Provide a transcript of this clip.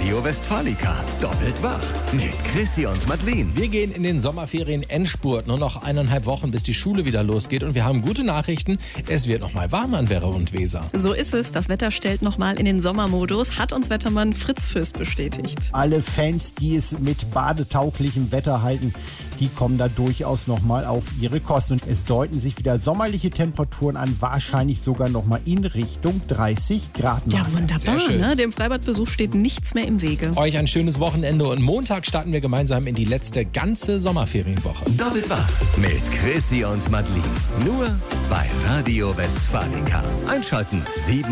Radio Westfalica. Doppelt wach mit Chrissy und Madeleine. Wir gehen in den Sommerferien-Endspurt. Nur noch 1,5 Wochen, bis die Schule wieder losgeht. Und wir haben gute Nachrichten. Es wird noch mal warm an Werra und Weser. So ist es. Das Wetter stellt noch mal in den Sommermodus, hat uns Wettermann Fritz Fürst bestätigt. Alle Fans, die es mit badetauglichem Wetter halten, die kommen da durchaus noch mal auf ihre Kosten. Und es deuten sich wieder sommerliche Temperaturen an, wahrscheinlich sogar noch mal in Richtung 30 Grad. Ja, wunderbar. Sehr schön. Ne? Dem Freibadbesuch steht nichts mehr im Wege. Euch ein schönes Wochenende und Montag starten wir gemeinsam in die letzte ganze Sommerferienwoche. Doppelt wach mit Chrissy und Madeleine. Nur bei Radio Westfalica. Einschalten 7